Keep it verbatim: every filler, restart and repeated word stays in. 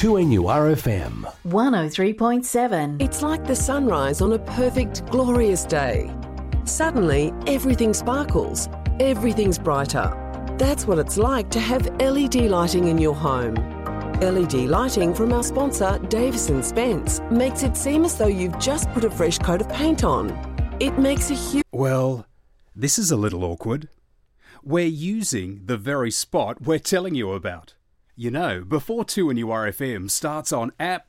two N U R F M. one oh three point seven. It's like the sunrise on a perfect, glorious day. Suddenly, everything sparkles. Everything's brighter. That's what it's like to have L E D lighting in your home. L E D lighting from our sponsor, Davis and Spence, makes it seem as though you've just put a fresh coat of paint on. It makes a huge... Well, this is a little awkward. We're using the very spot we're telling you about. You know, before two N U R F M starts on app,